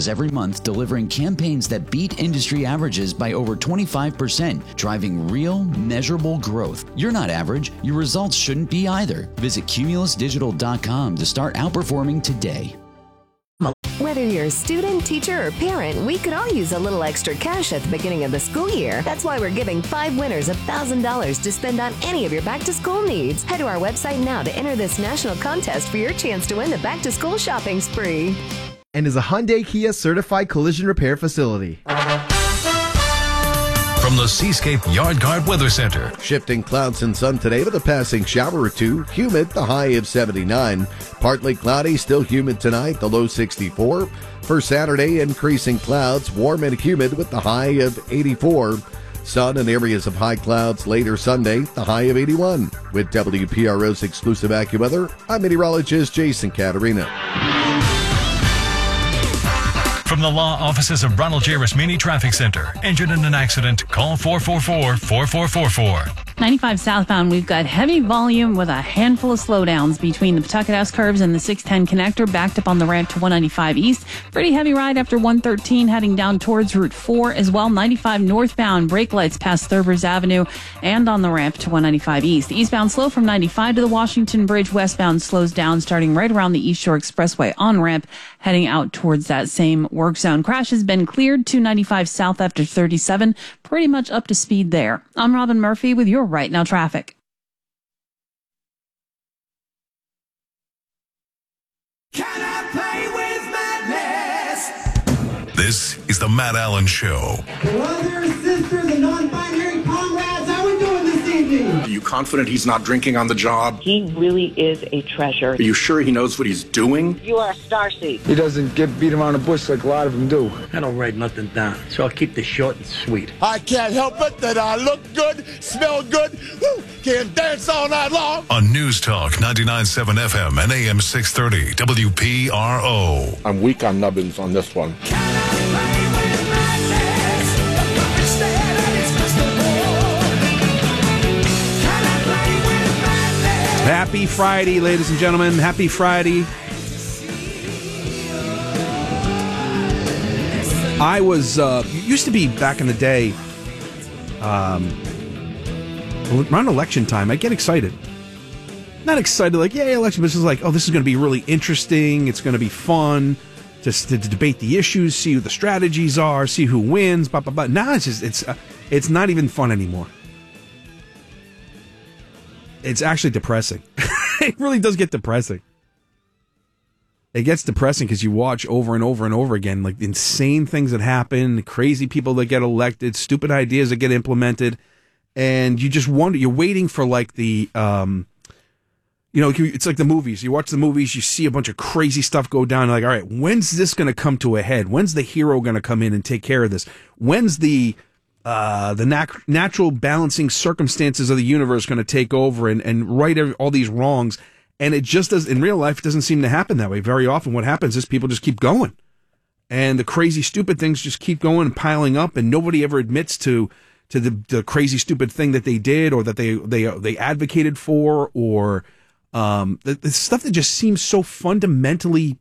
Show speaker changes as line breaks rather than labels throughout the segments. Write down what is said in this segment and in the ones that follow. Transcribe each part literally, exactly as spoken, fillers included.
resources every month, delivering campaigns that beat industry averages by over twenty-five percent, driving real, measurable growth. You're not average. Your results shouldn't be either. Visit Cumulus Digital dot com to start outperforming today.
Whether you're a student, teacher, or parent, we could all use a little extra cash at the beginning of the school year. That's why we're giving five winners one thousand dollars to spend on any of your back-to-school needs. Head to our website now to enter this national contest for your chance to win the back-to-school shopping spree.
And is a Hyundai Kia certified collision repair facility.
From the Seascape Yard Guard Weather Center.
Shifting clouds and sun today with a passing shower or two. Humid, the high of seventy-nine. Partly cloudy, still humid tonight, the low sixty-four. For Saturday, increasing clouds, warm and humid with the high of eighty-four. Sun and areas of high clouds later Sunday, the high of eighty-one. With W P R O's exclusive AccuWeather, I'm meteorologist Jason Caterina.
From the law offices of Ronald J. Rasmini Traffic Center. Injured in an accident? Call four four four, four four four four.
ninety-five southbound, we've got heavy volume with a handful of slowdowns between the Pawtucket House curves and the six ten connector, backed up on the ramp to one ninety-five east. Pretty heavy ride after one thirteen, heading down towards Route four as well. ninety-five northbound, brake lights past Thurbers Avenue and on the ramp to one ninety-five east. Eastbound slow from ninety-five to the Washington Bridge. Westbound slows down starting right around the East Shore Expressway on ramp, heading out towards that same work zone. Crash has been cleared to ninety-five south after thirty-seven. Pretty much up to speed there. I'm Robin Murphy with your Right Now traffic.
Can I play with madness?
This is the Matt Allen Show.
Brothers, sisters, and non-binary comrades, how we doing this evening?
Are you confident he's not drinking on the job?
He really is a treasure.
Are you sure he knows what he's doing?
You are a starseed.
He doesn't get beat around the bush like a lot of them do.
I don't write nothing down, so I'll keep this short and sweet.
I can't help it that I look good, smell good, woo, can dance all night long.
On News Talk ninety-nine point seven F M and A M six thirty W P R O.
I'm weak on nubbins on this one.
Happy Friday, ladies and gentlemen. Happy Friday. I was, uh, used to be back in the day, um, around election time, I get excited. Not excited like, yeah, election, but it's just like, oh, this is going to be really interesting. It's going to be fun just to, to debate the issues, see who the strategies are, see who wins, blah, blah, blah. Now it's just, it's, uh, it's not even fun anymore. It's actually depressing. It really does get depressing. It gets depressing because you watch over and over and over again, like insane things that happen, crazy people that get elected, stupid ideas that get implemented, and you just wonder, you're waiting for like the, um, you know, it's like the movies. You watch the movies, you see a bunch of crazy stuff go down, like, all right, when's this going to come to a head? When's the hero going to come in and take care of this? When's the... Uh, the nat- natural balancing circumstances of the universe going to take over and, and right all these wrongs. And it just does, in real life, it doesn't seem to happen that way. Very often what happens is people just keep going. And the crazy, stupid things just keep going and piling up, and nobody ever admits to to the, the crazy, stupid thing that they did or that they they they advocated for, or um, the, the stuff that just seems so fundamentally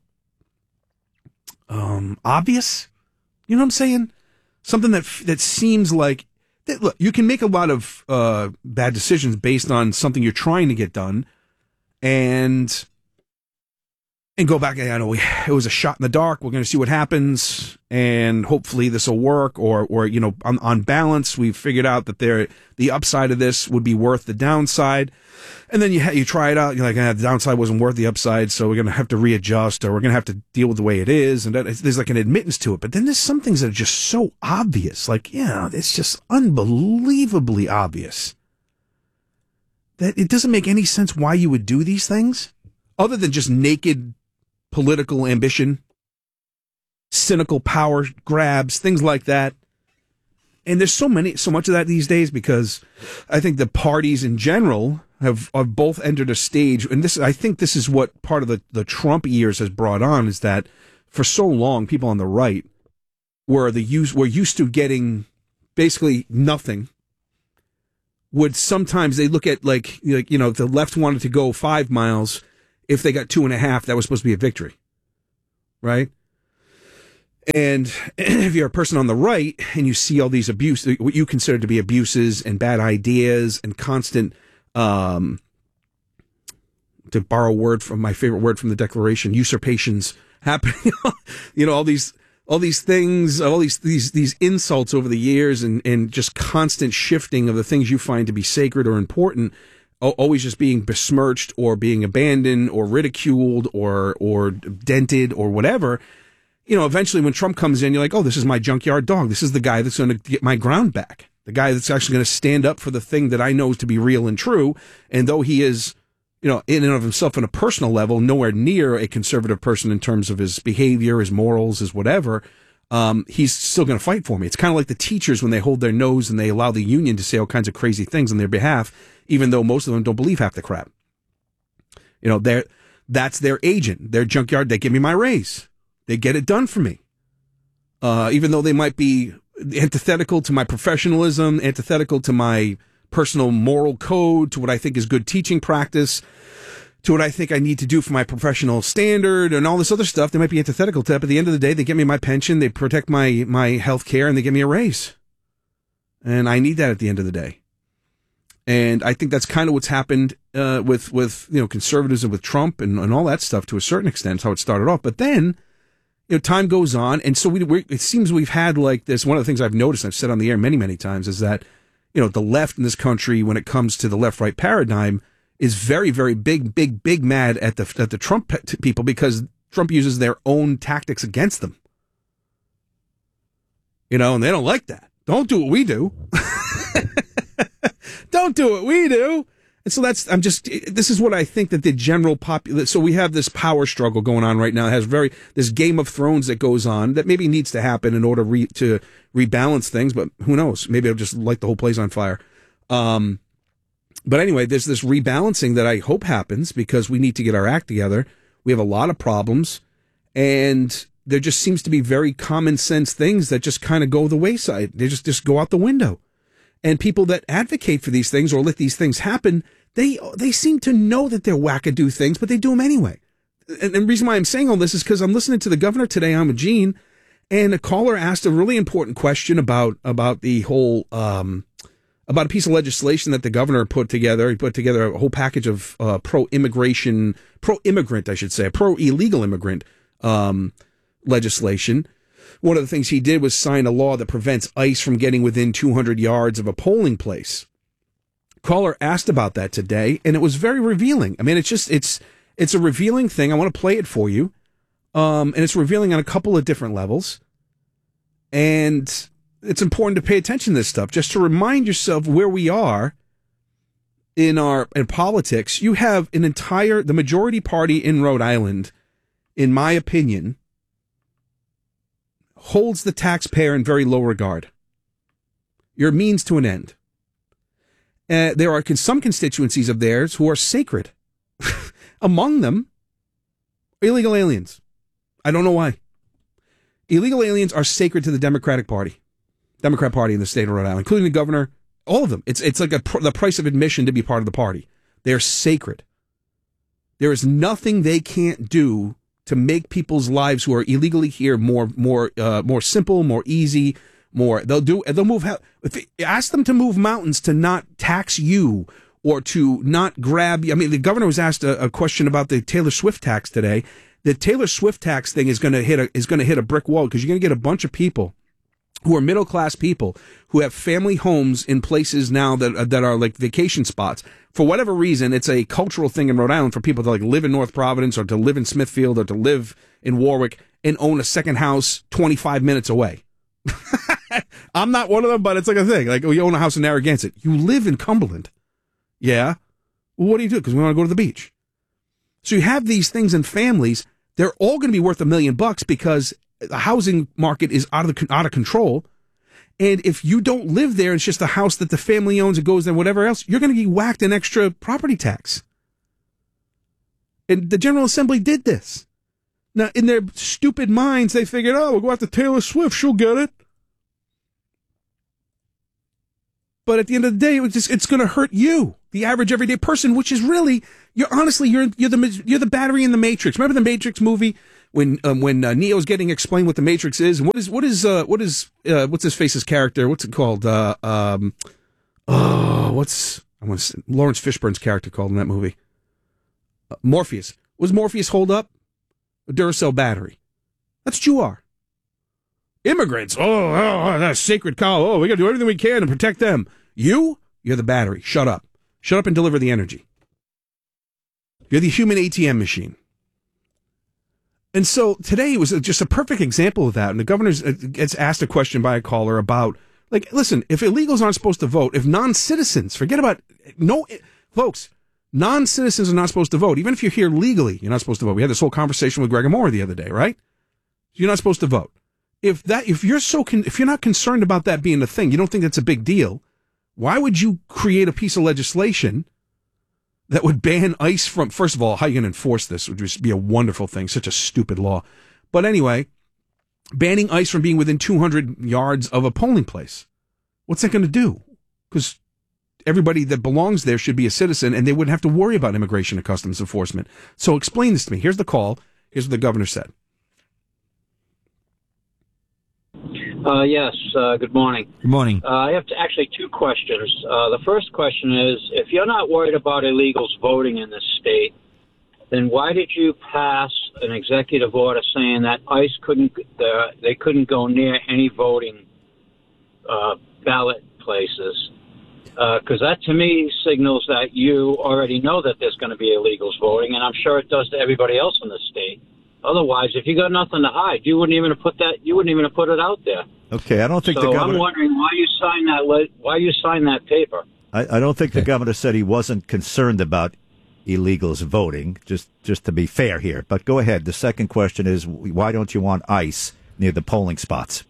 um, obvious. You know what I'm saying? Something that that seems like, that, look, you can make a lot of uh, bad decisions based on something you're trying to get done, and and go back. I know it was a shot in the dark. We're going to see what happens, and hopefully this will work. Or or you know, on, on balance, we've figured out that there the upside of this would be worth the downside. And then you ha- you try it out. You're like, ah, the downside wasn't worth the upside, so we're going to have to readjust, or we're going to have to deal with the way it is. And that, there's like an admittance to it. But then there's some things that are just so obvious. Like, yeah, it's just unbelievably obvious that it doesn't make any sense why you would do these things, other than just naked political ambition, cynical power grabs, things like that. And there's so many, so much of that these days, because I think the parties in general have, have both entered a stage, and this, I think this is what part of the, the Trump years has brought on, is that for so long, people on the right were the use were used to getting basically nothing. Would sometimes they look at like, like you know, if the left wanted to go five miles, if they got two and a half, that was supposed to be a victory, right? And if you're a person on the right and you see all these abuse, what you consider to be abuses and bad ideas and constant, um, to borrow a word from my favorite word from the Declaration, usurpations happening, you know, all these, all these things, all these, these, these insults over the years and, and just constant shifting of the things you find to be sacred or important, always just being besmirched or being abandoned or ridiculed or, or dented or whatever. You know, eventually when Trump comes in, you're like, oh, this is my junkyard dog. This is the guy that's going to get my ground back. The guy that's actually going to stand up for the thing that I know to be real and true. And though he is, you know, in and of himself on a personal level, nowhere near a conservative person in terms of his behavior, his morals, his whatever, um, he's still going to fight for me. It's kind of like the teachers when they hold their nose and they allow the union to say all kinds of crazy things on their behalf, even though most of them don't believe half the crap. You know, they're, that's their agent, their junkyard. They give me my raise. They get it done for me. Uh, even though they might be antithetical to my professionalism, antithetical to my personal moral code, to what I think is good teaching practice, to what I think I need to do for my professional standard and all this other stuff, they might be antithetical to that. But at the end of the day, they get me my pension, they protect my, my health care, and they give me a raise. And I need that at the end of the day. And I think that's kind of what's happened uh, with, with you know, conservatives and with Trump and, and all that stuff to a certain extent. That's how it started off. But then, you know, time goes on, and so we, we, it seems we've had like this. One of the things I've noticed, I've said on the air many, many times, is that, you know, the left in this country, when it comes to the left-right paradigm, is very, very big, big, big mad at the at the Trump people because Trump uses their own tactics against them. You know, and they don't like that. Don't do what we do. Don't do what we do. And so that's, I'm just, this is what I think that the general populace, so we have this power struggle going on right now. It has very, this Game of Thrones that goes on that maybe needs to happen in order re, to rebalance things, but who knows? Maybe I'll just light the whole place on fire. Um, but anyway, there's this rebalancing that I hope happens because we need to get our act together. We have a lot of problems, and there just seems to be very common sense things that just kind of go the wayside. They just, just go out the window. And people that advocate for these things or let these things happen, they they seem to know that they're wackadoo things, but they do them anyway. And the reason why I'm saying all this is because I'm listening to the governor today, I'm a Gene, and a caller asked a really important question about about the whole um, about a piece of legislation that the governor put together. He put together a whole package of uh, pro-immigration, pro-immigrant, I should say, pro-illegal immigrant um, legislation. One of the things he did was sign a law that prevents ICE from getting within two hundred yards of a polling place. Caller asked about that today, and it was very revealing. I mean, it's just, it's, it's a revealing thing. I want to play it for you. Um, and it's revealing on a couple of different levels. And it's important to pay attention to this stuff, just to remind yourself where we are in our, in politics. You have an entire, the majority party in Rhode Island, in my opinion, holds the taxpayer in very low regard. You're a means to an end. Uh, there are some constituencies of theirs who are sacred. Among them, illegal aliens. I don't know why. Illegal aliens are sacred to the Democratic Party. Democrat Party in the state of Rhode Island, including the governor, all of them. It's it's like a pr- the price of admission to be part of the party. They're sacred. There is nothing they can't do to make people's lives who are illegally here more more uh, more simple, more easy, more. They'll do. They'll move. If ask them to move mountains to not tax you or to not grab. I mean, the governor was asked a, a question about the Taylor Swift tax today. The Taylor Swift tax thing is going to hit a is going to hit a brick wall because you're going to get a bunch of people who are middle class people who have family homes in places now that that are like vacation spots. For whatever reason, it's a cultural thing in Rhode Island for people to like live in North Providence or to live in Smithfield or to live in Warwick and own a second house twenty-five minutes away. I'm not one of them, but it's like a thing. Like, oh, you own a house in Narragansett. You live in Cumberland. Yeah. Well, what do you do? Because we want to go to the beach. So you have these things in families. They're all going to be worth a million bucks because the housing market is out of the, out of control. And if you don't live there, it's just a house that the family owns and goes there, whatever else, you're going to get whacked an extra property tax. And the General Assembly did this. Now, in their stupid minds, they figured, oh, we'll go after Taylor Swift. She'll get it. But at the end of the day, it was just, it's going to hurt you, the average everyday person, which is really, you're honestly, you're, you're the, you're the battery in the Matrix. Remember the Matrix movie when um, when uh, Neo's getting explained what the Matrix is, and what is what is uh, what is uh, what's his face's character? What's it called? Uh, um, oh, what's I want to say, Lawrence Fishburne's character called in that movie? Uh, Morpheus. Was Morpheus hold up? A Duracell battery. That's what you are. Immigrants. Oh, oh, oh that sacred cow. Oh, we got to do everything we can to protect them. You, you're the battery. Shut up. Shut up and deliver the energy. You're the human A T M machine. And so today was just a perfect example of that. And the governor gets asked a question by a caller about, like, listen, if illegals aren't supposed to vote, if non-citizens, forget about, no, folks, non-citizens are not supposed to vote. Even if you're here legally, you're not supposed to vote. We had this whole conversation with Gregor Moore the other day, right? You're not supposed to vote. If that, if you're so, con- if you're not concerned about that being a thing, you don't think that's a big deal, why would you create a piece of legislation that would ban ICE from, first of all, how are you going to enforce this would just be a wonderful thing, such a stupid law. But anyway, banning ICE from being within two hundred yards of a polling place. What's that going to do? Because everybody that belongs there should be a citizen, and they wouldn't have to worry about immigration and customs enforcement. So explain this to me. Here's the call. Here's what the governor said.
Uh, yes, uh, good morning.
Good morning.
Uh, I have to, actually two questions. Uh, the first question is, if you're not worried about illegals voting in this state, then why did you pass an executive order saying that ICE couldn't, uh, they couldn't go near any voting uh, ballot places? Because uh, that, to me, signals that you already know that there's going to be illegals voting, and I'm sure it does to everybody else in the state. Otherwise, if you got nothing to hide, you wouldn't even have put that. You wouldn't even have put it out there.
Okay, I don't think
so
the governor.
I'm wondering why you signed that. Le- why you signed that paper?
I, I don't think the governor said he wasn't concerned about illegals voting. Just, just to be fair here. But go ahead. The second question is, why don't you want ICE near the polling spots?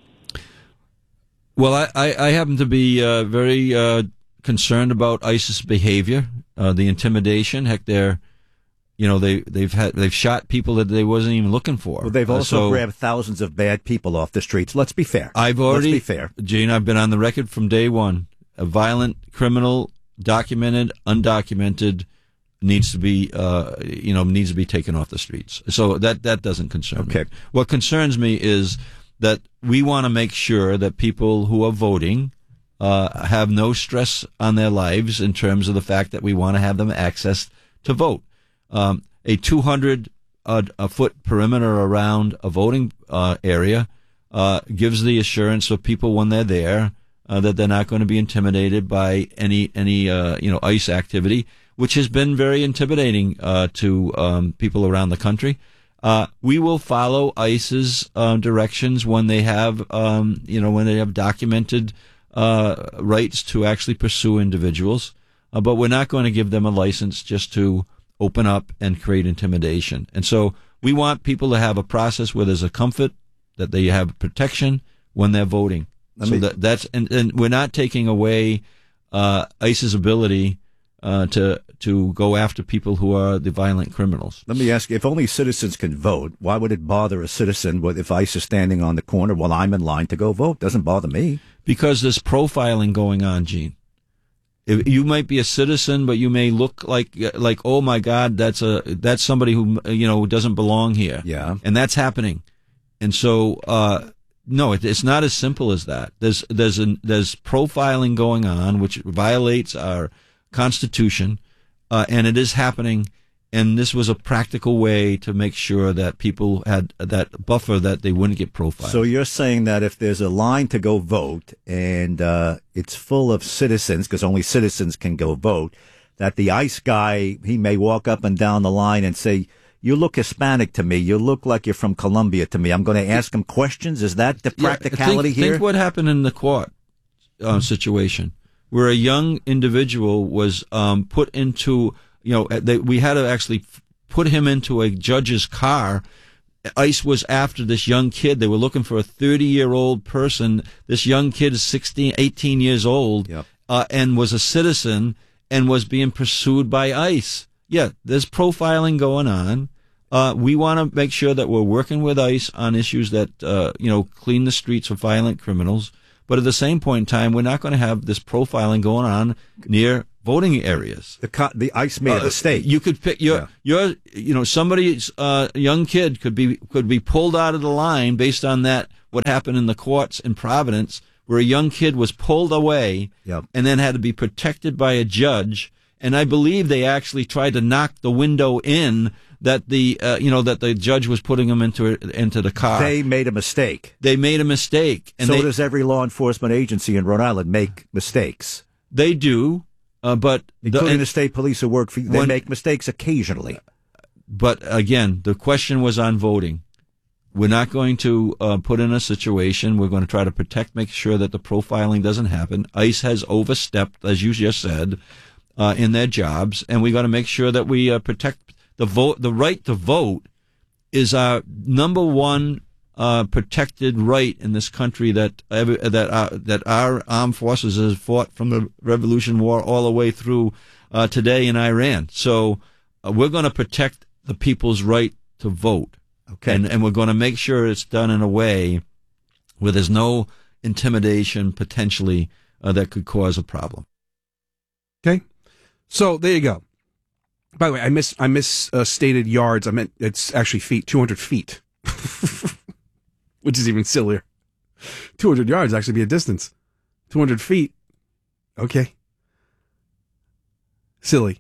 Well, I, I, I happen to be uh, very uh, concerned about ICE's behavior, uh, the intimidation. Heck, they're. You know, they, they've had, they've shot people that they wasn't even looking for.
Well, they've also
uh, so,
grabbed thousands of bad people off the streets. Let's be fair.
I've already,
Let's be fair.
Gene, I've been on the record from day one. A violent criminal, documented, undocumented, needs to be, uh, you know, needs to be taken off the streets. So that, that doesn't concern
okay.
me. What concerns me is that we want to make sure that people who are voting, uh, have no stress on their lives in terms of the fact that we want to have them access to vote. Um, a two hundred uh, a foot perimeter around a voting uh, area uh, gives the assurance of people when they're there uh, that they're not going to be intimidated by any any uh, you know ICE activity, which has been very intimidating uh, to um, people around the country. Uh, we will follow ICE's uh, directions when they have um, you know when they have documented uh, rights to actually pursue individuals, uh, but we're not going to give them a license just to open up and create intimidation. And so we want people to have a process where there's a comfort that they have protection when they're voting. I mean, so that, that's and, and we're not taking away uh, ICE's ability uh, to to go after people who are the violent criminals.
Let me ask you, if only citizens can vote, why would it bother a citizen with if ICE is standing on the corner while I'm in line to go vote? Doesn't bother me.
Because there's profiling going on, Gene. If you might be a citizen, but you may look like like oh my God, that's a that's somebody who you know doesn't belong here.
Yeah,
and that's happening. And so, uh, no, it, it's not as simple as that. There's there's an, there's profiling going on, which violates our Constitution, uh, and it is happening. And this was a practical way to make sure that people had that buffer that they wouldn't get profiled.
So you're saying that if there's a line to go vote and uh, it's full of citizens, because only citizens can go vote, that the ICE guy, he may walk up and down the line and say, you look Hispanic to me. You look like you're from Colombia to me. I'm going to ask him questions. Is that the practicality
yeah, think,
here?
Think what happened in the court uh, situation where a young individual was um, put into... You know, they, we had to actually put him into a judge's car. ICE was after this young kid. They were looking for a thirty-year-old person. This young kid is sixteen, eighteen years old,
yep.
uh, and was a citizen and was being pursued by ICE. Yeah, there's profiling going on. Uh, we want to make sure that we're working with ICE on issues that, uh, you know, clean the streets of violent criminals. But at the same point in time, we're not going to have this profiling going on near voting areas.
The co- the ICE made a mistake.
You could pick your yeah. your you know somebody's uh, young kid could be could be pulled out of the line based on that what happened in the courts in Providence, where a young kid was pulled away
yep.
and then had to be protected by a judge. And I believe they actually tried to knock the window in that the uh, you know that the judge was putting them into into the car.
They made a mistake.
They made a mistake, and
so
they,
does every law enforcement agency in Rhode Island make mistakes.
They do, uh, but
including
the,
the state police who work for you, they when, make mistakes occasionally.
But again, the question was on voting. We're not going to uh, put in a situation. We're going to try to protect, make sure that the profiling doesn't happen. ICE has overstepped, as you just said, uh, in their jobs, and we got to make sure that we uh, protect the vote. The right to vote is our number one uh, protected right in this country that every, that uh, that our armed forces has fought from the Revolution War all the way through uh, today in Iran. So uh, we're going to protect the people's right to vote.
Okay.
And, and we're going to make sure it's done in a way where there's no intimidation potentially uh, that could cause a problem.
Okay. So there you go. By the way, I miss I misstated uh, yards. I meant it's actually feet, two hundred feet, which is even sillier. two hundred yards actually be a distance. two hundred feet. Okay. Silly.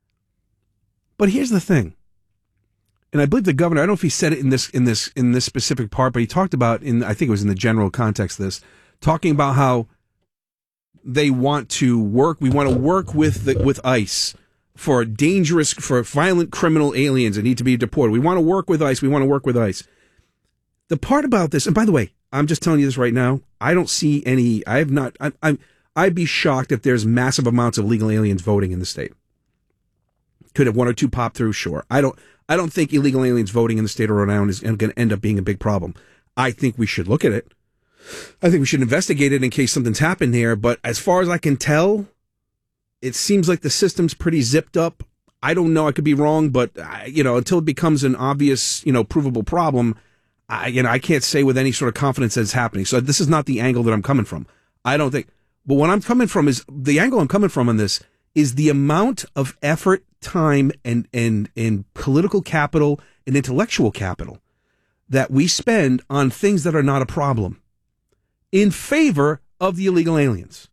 But here's the thing. And I believe the governor, I don't know if he said it in this in this in this specific part, but he talked about in I think it was in the general context of this, talking about how they want to work, we want to work with the, with ICE for dangerous, for violent criminal aliens that need to be deported. We want to work with ICE, we want to work with ICE. The part about this, and by the way, I'm just telling you this right now, I don't see any, I have not, I, I, I'd be shocked if there's massive amounts of illegal aliens voting in the state. Could have one or two pop through, sure. I don't, I don't think illegal aliens voting in the state of Rhode Island is going to end up being a big problem. I think we should look at it. I think we should investigate it in case something's happened here. But as far as I can tell, it seems like the system's pretty zipped up. I don't know. I could be wrong, but I, you know, until it becomes an obvious, you know, provable problem, I, you know, I can't say with any sort of confidence that it's happening. So this is not the angle that I'm coming from. I don't think. But what I'm coming from is the angle I'm coming from on this is the amount of effort, time, and, and, and political capital and intellectual capital that we spend on things that are not a problem in favor of the illegal aliens.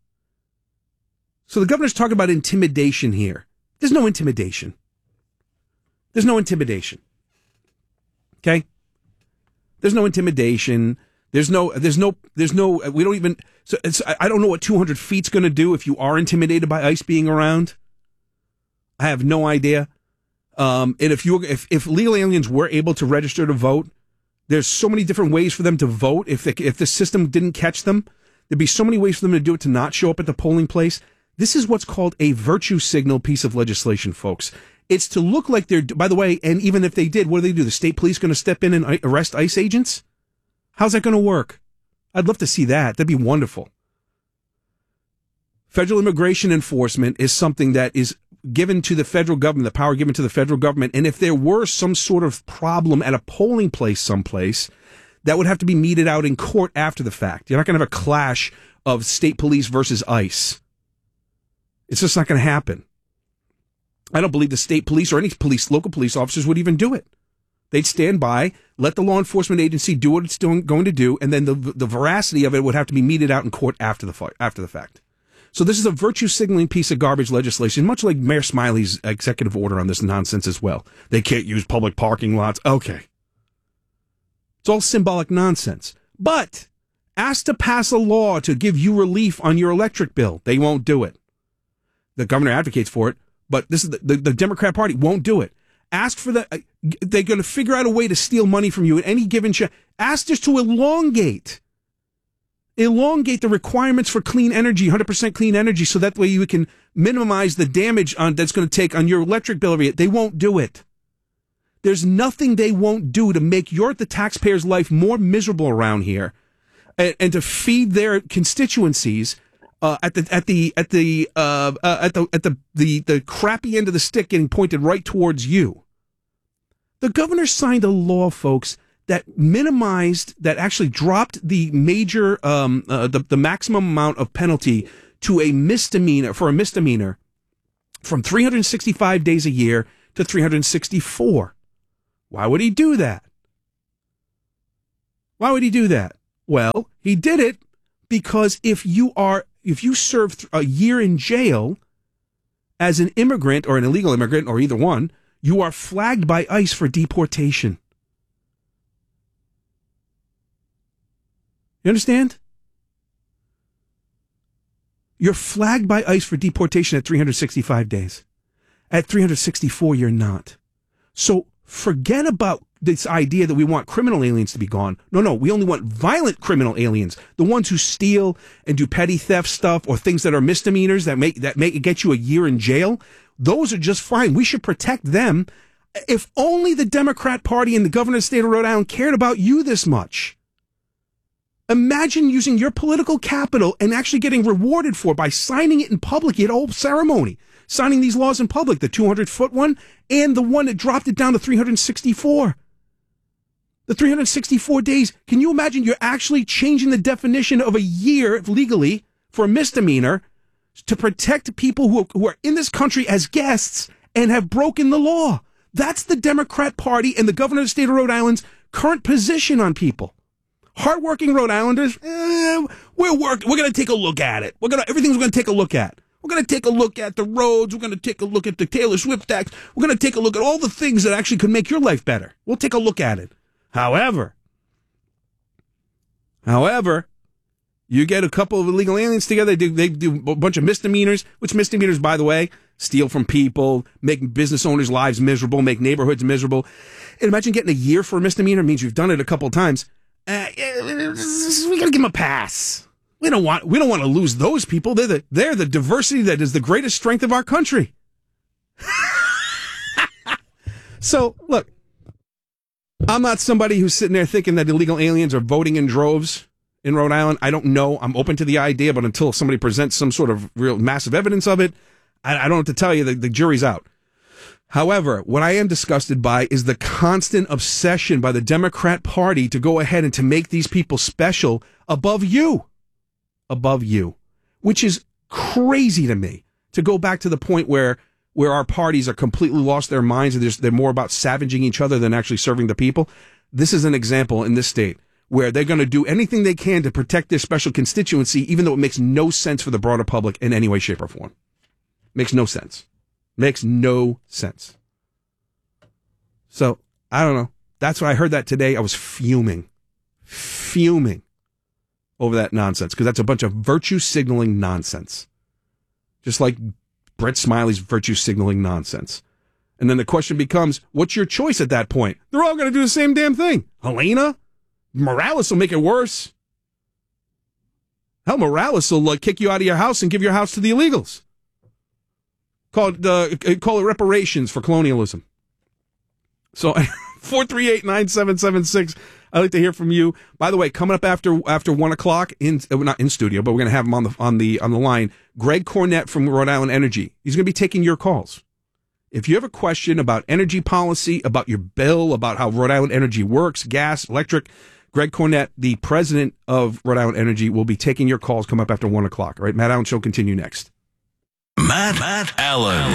So the governor's talking about intimidation here. There's no intimidation. There's no intimidation. Okay? There's no intimidation. There's no, there's no, there's no, we don't even, so it's, I don't know what two hundred feet's going to do if you are intimidated by ICE being around. I have no idea. Um, and if you, if, if legal aliens were able to register to vote, there's so many different ways for them to vote. If they, if the system didn't catch them, there'd be so many ways for them to do it to not show up at the polling place. This is what's called a virtue signal piece of legislation, folks. It's to look like they're, by the way, and even if they did, what do they do? The state police going to step in and arrest ICE agents? How's that going to work? I'd love to see that. That'd be wonderful. Federal immigration enforcement is something that is given to the federal government, the power given to the federal government. And if there were some sort of problem at a polling place someplace, that would have to be meted out in court after the fact. You're not going to have a clash of state police versus ICE. It's just not going to happen. I don't believe the state police or any police, local police officers would even do it. They'd stand by, let the law enforcement agency do what it's doing, going to do, and then the the veracity of it would have to be meted out in court after the after the fact. So this is a virtue signaling piece of garbage legislation, much like Mayor Smiley's executive order on this nonsense as well. They can't use public parking lots. Okay. It's all symbolic nonsense. But ask to pass a law to give you relief on your electric bill. They won't do it. The governor advocates for it, but this is the, the, the Democrat Party won't do it. Ask for the, uh, they're going to figure out a way to steal money from you at any given ch- Ask just to elongate, elongate the requirements for clean energy, one hundred percent clean energy, so that way you can minimize the damage on that's going to take on your electric bill. They won't do it. There's nothing they won't do to make your, the taxpayer's life more miserable around here and, and to feed their constituencies Uh, at the at the at the uh, uh, at the at the, the the crappy end of the stick getting pointed right towards you. The governor signed a law, folks, that minimized, that actually dropped the major um uh, the the maximum amount of penalty to a misdemeanor for a misdemeanor from three hundred sixty-five days a year to three hundred sixty-four. Why would he do that? Why would he do that? Well, he did it because if you are, if you serve a year in jail as an immigrant or an illegal immigrant or either one, you are flagged by ICE for deportation. You understand? You're flagged by ICE for deportation at three hundred sixty-five days. At three hundred sixty-four, you're not. So forget about this idea that we want criminal aliens to be gone. No, no, we only want violent criminal aliens. The ones who steal and do petty theft stuff or things that are misdemeanors that make that make get you a year in jail. Those are just fine. We should protect them. If only the Democrat Party and the governor of the state of Rhode Island cared about you this much. Imagine using your political capital and actually getting rewarded for it by signing it in public. You had a whole ceremony, signing these laws in public, the two hundred foot one and the one that dropped it down to three hundred sixty-four. The three hundred sixty-four days. Can you imagine you're actually changing the definition of a year legally for a misdemeanor to protect people who, who are in this country as guests and have broken the law? That's the Democrat Party and the governor of the state of Rhode Island's current position on people. Hardworking Rhode Islanders, eh, we're work, we're going to take a look at it. We're going to, everything's going to take a look at. We're going to take a look at the roads. We're going to take a look at the Taylor Swift tax. We're going to take a look at all the things that actually could make your life better. We'll take a look at it. However, however, you get a couple of illegal aliens together. They do, they do a bunch of misdemeanors, which misdemeanors, by the way, steal from people, make business owners' lives miserable, make neighborhoods miserable. And imagine getting a year for a misdemeanor means you've done it a couple of times. Uh, we got to give them a pass. We don't want we don't want to lose those people. They're the they're the diversity that is the greatest strength of our country. So look, I'm not somebody who's sitting there thinking that illegal aliens are voting in droves in Rhode Island. I don't know. I'm open to the idea, but until somebody presents some sort of real massive evidence of it, I, I don't have to tell you that the jury's out. However, what I am disgusted by is the constant obsession by the Democrat Party to go ahead and to make these people special above you. Above you. Which is crazy to me. To go back to the point where where our parties are completely lost their minds and they're more about savaging each other than actually serving the people. This is an example in this state where they're going to do anything they can to protect their special constituency, even though it makes no sense for the broader public in any way, shape, or form. Makes no sense. Makes no sense. So, I don't know. That's what I heard that today. I was fuming. Fuming over that nonsense. Because that's a bunch of virtue signaling nonsense. Just like Brett Smiley's virtue signaling nonsense. And then the question becomes, what's your choice at that point? They're all going to do the same damn thing. Helena? Morales will make it worse. Hell, Morales will like, kick you out of your house and give your house to the illegals. Call it, uh, call it reparations for colonialism. So, four three eight, nine seven seven six. I'd like to hear from you. By the way, coming up after after one o'clock, in uh, not in studio, but we're going to have him on the on the on the line. Greg Cornett from Rhode Island Energy. He's going to be taking your calls. If you have a question about energy policy, about your bill, about how Rhode Island Energy works, gas, electric, Greg Cornett, the president of Rhode Island Energy, will be taking your calls. Come up after one o'clock. All right, Matt Allen Show continue next.
Matt, Matt Allen.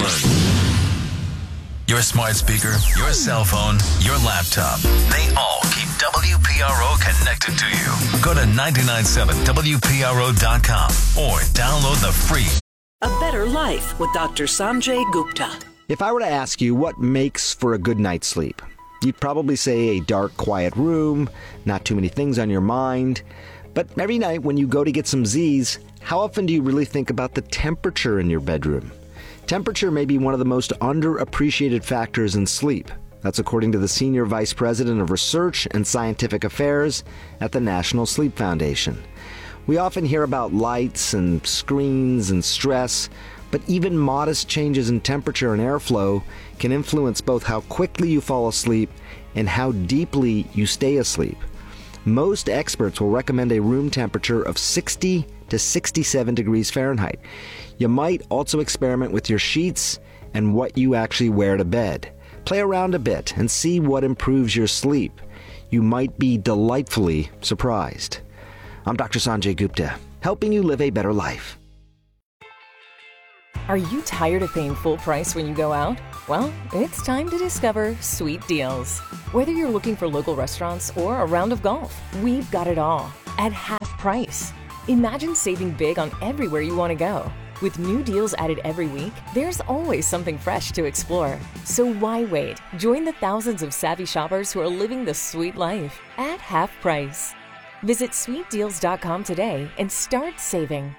Your smart speaker, your cell phone, your laptop. They all keep W P R O connected to you. Go to nine nine seven W P R O dot com or download the free
A Better Life with Doctor Sanjay Gupta.
If I were to ask you what makes for a good night's sleep, you'd probably say a dark, quiet room, not too many things on your mind. But every night when you go to get some Z's, how often do you really think about the temperature in your bedroom? Temperature may be one of the most underappreciated factors in sleep. That's according to the Senior Vice President of Research and Scientific Affairs at the National Sleep Foundation. We often hear about lights and screens and stress, but even modest changes in temperature and airflow can influence both how quickly you fall asleep and how deeply you stay asleep. Most experts will recommend a room temperature of sixty to sixty-seven degrees Fahrenheit. You might also experiment with your sheets and what you actually wear to bed. Play around a bit and see what improves your sleep. You might be delightfully surprised. I'm Doctor Sanjay Gupta, helping you live a better life.
Are you tired of paying full price when you go out? Well, it's time to discover Sweet Deals. Whether you're looking for local restaurants or a round of golf, we've got it all at half price. Imagine saving big on everywhere you want to go. With new deals added every week, there's always something fresh to explore. So why wait? Join the thousands of savvy shoppers who are living the sweet life at half price. Visit sweet deals dot com today and start saving.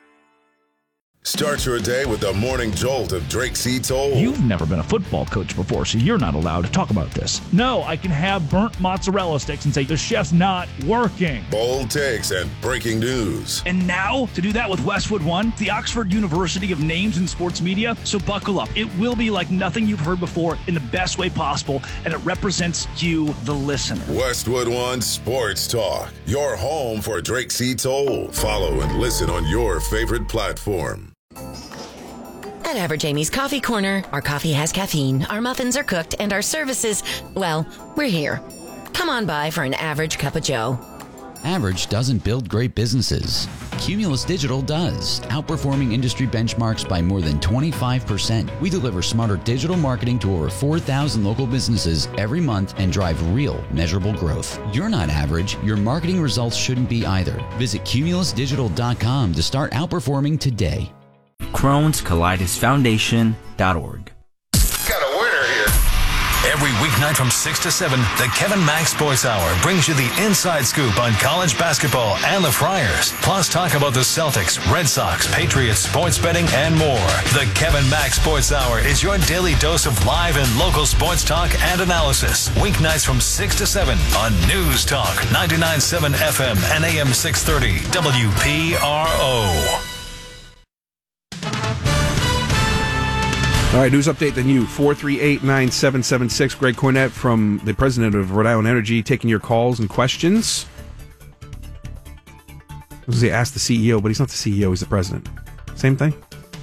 Start your day with the morning jolt of Drake C. Toll.
You've never been a football coach before, so you're not allowed to talk about this. No, I can have burnt mozzarella sticks and say the chef's not working.
Bold takes and breaking news.
And now, to do that with Westwood One, the Oxford University of Names in Sports Media. So buckle up. It will be like nothing you've heard before in the best way possible, and it represents you, the listener.
Westwood One Sports Talk, your home for Drake C. Toll. Follow and listen on your favorite platform.
At Average Amy's Coffee Corner, our coffee has caffeine, our muffins are cooked, and our services, well, we're here. Come on by for an average cup of joe.
Average doesn't build great businesses. Cumulus Digital does, outperforming industry benchmarks by more than twenty-five percent. We deliver smarter digital marketing to over four thousand local businesses every month and drive real, measurable growth. You're not average. Your marketing results shouldn't be either. Visit cumulus digital dot com to start outperforming today.
Crohn's Colitis Foundation dot org.
Got a winner here.
Every weeknight from six to seven, the Kevin Mack Sports Hour brings you the inside scoop on college basketball and the Friars. Plus talk about the Celtics, Red Sox, Patriots, sports betting, and more. The Kevin Mack Sports Hour is your daily dose of live and local sports talk and analysis. Weeknights from six to seven on News Talk, ninety-nine point seven F M and A M six thirty W P R O.
All right, news update then you, four three eight, nine seven seven six. Greg Cornett from the president of Rhode Island Energy taking your calls and questions. I was going to ask the C E O, but he's not the C E O, he's the president. Same thing?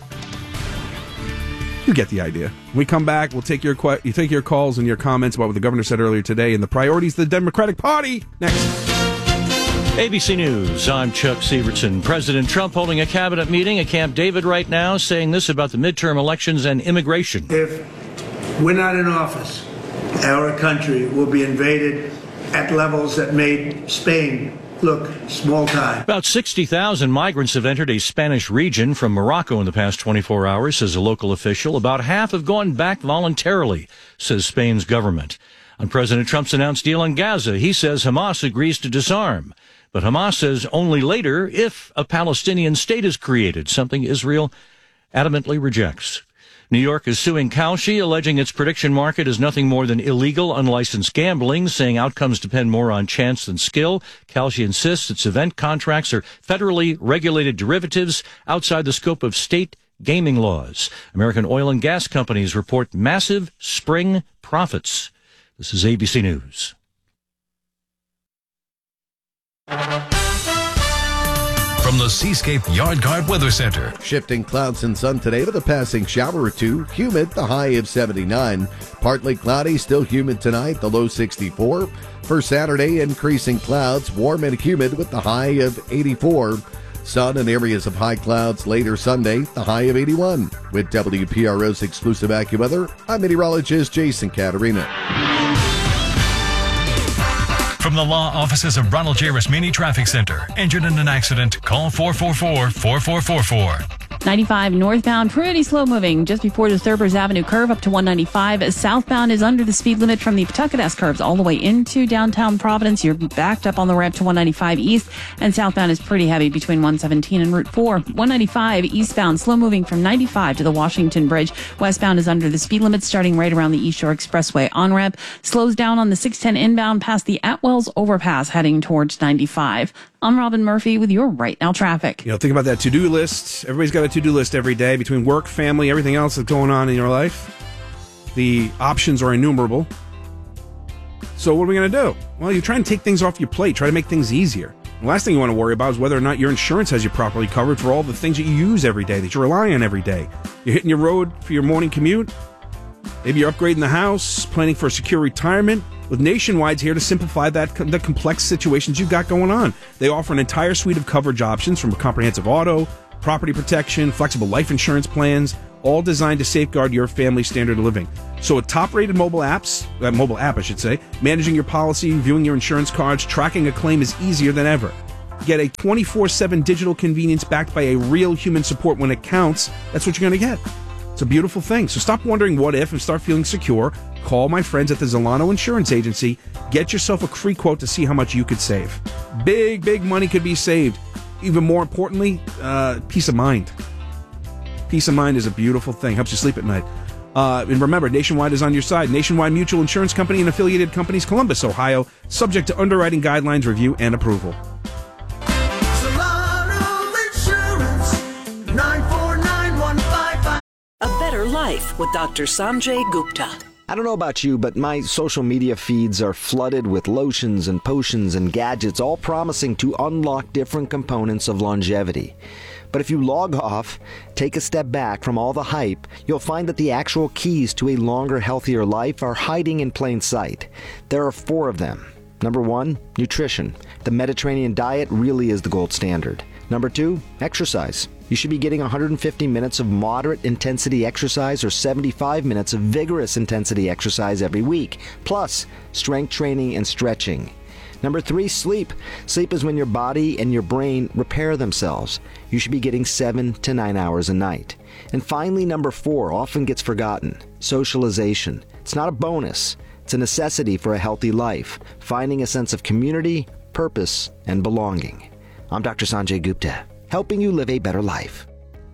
You get the idea. When we come back, we'll take your que- you take your calls and your comments about what the governor said earlier today and the priorities of the Democratic Party. Next.
A B C News, I'm Chuck Severson. President Trump holding a cabinet meeting at Camp David right now, saying this about the midterm elections and immigration.
If we're not in office, our country will be invaded at levels that made Spain look small time.
About sixty thousand migrants have entered a Spanish region from Morocco in the past twenty-four hours, says a local official. About half have gone back voluntarily, says Spain's government. On President Trump's announced deal on Gaza, he says Hamas agrees to disarm. But Hamas says only later if a Palestinian state is created, something Israel adamantly rejects. New York is suing Kalshi, alleging its prediction market is nothing more than illegal, unlicensed gambling, saying outcomes depend more on chance than skill. Kalshi insists its event contracts are federally regulated derivatives outside the scope of state gaming laws. American oil and gas companies report massive spring profits. This is A B C News.
From the Seascape Yard Guard Weather Center.
Shifting clouds and sun today with a passing shower or two. Humid, the high of seventy-nine. Partly cloudy, still humid tonight, the low sixty-four. For Saturday, increasing clouds, warm and humid with the high of eighty-four. Sun and areas of high clouds later Sunday, the high of eighty-one. With W P R O's exclusive AccuWeather, I'm meteorologist Jason Caterina.
From the law offices of Ronald J. Rasmini Traffic Center. Injured in an accident? Call four four four, four four four four.
ninety-five northbound, pretty slow moving just before the Thurbers Avenue curve up to one ninety-five. Southbound is under the speed limit from the Pawtucket S curves all the way into downtown Providence. You're backed up on the ramp to one ninety-five east, and southbound is pretty heavy between one seventeen and Route four. one ninety-five eastbound, slow moving from ninety-five to the Washington Bridge. Westbound is under the speed limit starting right around the East Shore Expressway on-ramp. Slows down on the six ten inbound past the Atwells overpass heading towards ninety-five. I'm Robin Murphy with your Right Now traffic.
You know, think about that to-do list. Everybody's got a to-do list every day between work, family, everything else that's going on in your life. The options are innumerable. So what are we going to do? Well, you try and take things off your plate. Try to make things easier. The last thing you want to worry about is whether or not your insurance has you properly covered for all the things that you use every day, that you rely on every day. You're hitting your road for your morning commute. Maybe you're upgrading the house, planning for a secure retirement. With Nationwide's here to simplify that the complex situations you've got going on. They offer an entire suite of coverage options from comprehensive auto, property protection, flexible life insurance plans, all designed to safeguard your family's standard of living. So with top-rated mobile apps, uh, mobile app, I should say, managing your policy, viewing your insurance cards, tracking a claim is easier than ever. Get a twenty-four seven digital convenience backed by a real human support when it counts. That's what you're going to get. It's a beautiful thing. So stop wondering what if and start feeling secure. Call my friends at the Zolano Insurance Agency. Get yourself a free quote to see how much you could save. Big, big money could be saved. Even more importantly, uh, peace of mind. Peace of mind is a beautiful thing. Helps you sleep at night. Uh, and remember, Nationwide is on your side. Nationwide Mutual Insurance Company and affiliated companies, Columbus, Ohio. Subject to underwriting guidelines, review, and approval.
A Better Life with Doctor Sanjay Gupta.
I don't know about you, but my social media feeds are flooded with lotions and potions and gadgets, all promising to unlock different components of longevity. But if you log off, take a step back from all the hype, you'll find that the actual keys to a longer, healthier life are hiding in plain sight. There are four of them. Number one, nutrition. The Mediterranean diet really is the gold standard. Number two, exercise. You should be getting one hundred fifty minutes of moderate intensity exercise or seventy-five minutes of vigorous intensity exercise every week, plus strength training and stretching. Number three, sleep. Sleep is when your body and your brain repair themselves. You should be getting seven to nine hours a night. And finally, number four, often gets forgotten, socialization. It's not a bonus. It's a necessity for a healthy life, finding a sense of community, purpose, and belonging. I'm Doctor Sanjay Gupta, helping you live a better life.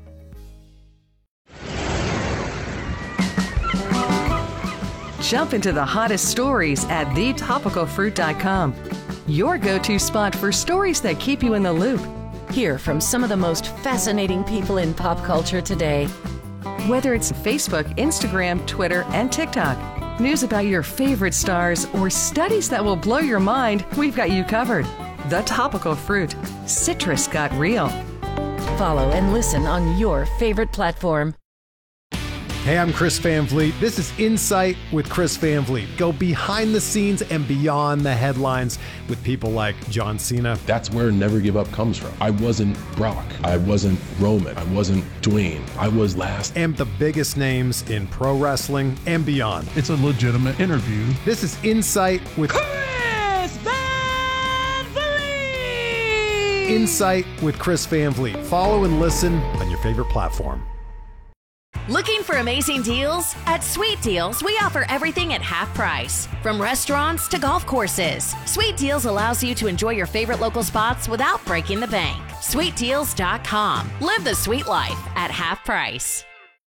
Jump into the hottest stories at the topical fruit dot com. Your go-to spot for stories that keep you in the loop.
Hear from some of the most fascinating people in pop culture today.
Whether it's Facebook, Instagram, Twitter, and TikTok, news about your favorite stars, or studies that will blow your mind, we've got you covered. The Topical Fruit. Citrus got real.
Follow and listen on your favorite platform.
Hey, I'm Chris Van Vliet. This is Insight with Chris Van Vliet. Go behind the scenes and beyond the headlines with people like John Cena.
That's where Never Give Up comes from. I wasn't Brock. I wasn't Roman. I wasn't Dwayne. I was last.
And the biggest names in pro wrestling and beyond.
It's a legitimate interview.
This is Insight with
Chris Van Vliet.
Insight with Chris Van Vliet. Follow and listen on your favorite platform.
Looking for amazing deals? At Sweet Deals, we offer everything at half price. From restaurants to golf courses, Sweet Deals allows you to enjoy your favorite local spots without breaking the bank. sweet deals dot com. Live the sweet life at half price.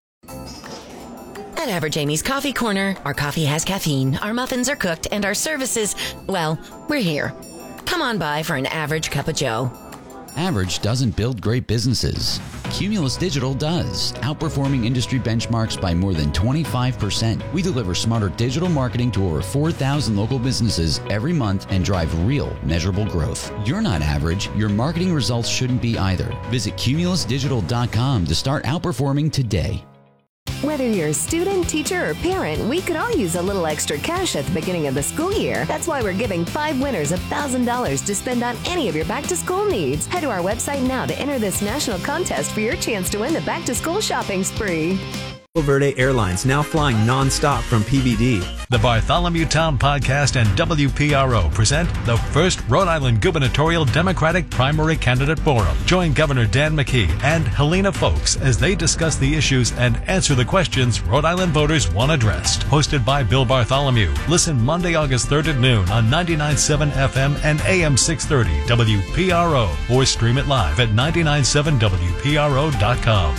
At Average Amy's Coffee Corner, our coffee has caffeine, our muffins are cooked, and our services, well, we're here. Come on by for an average cup of joe.
Average doesn't build great businesses. Cumulus Digital does, outperforming industry benchmarks by more than twenty-five percent. We deliver smarter digital marketing to over four thousand local businesses every month and drive real, measurable growth. You're not average. Your marketing results shouldn't be either. Visit cumulus digital dot com to start outperforming today.
Whether you're a student, teacher, or parent, we could all use a little extra cash at the beginning of the school year. That's why we're giving five winners one thousand dollars to spend on any of your back-to-school needs. Head to our website now to enter this national contest for your chance to win the back-to-school shopping spree.
Verde Airlines now flying nonstop from P B D.
The Bartholomew Town Podcast and W P R O present the first Rhode Island gubernatorial Democratic primary candidate forum. Join Governor Dan McKee and Helena Folks as they discuss the issues and answer the questions Rhode Island voters want addressed. Hosted by Bill Bartholomew. Listen Monday, August third at noon on ninety-nine point seven F M and A M six thirty W P R O or stream it live at nine nine seven W P R O dot com.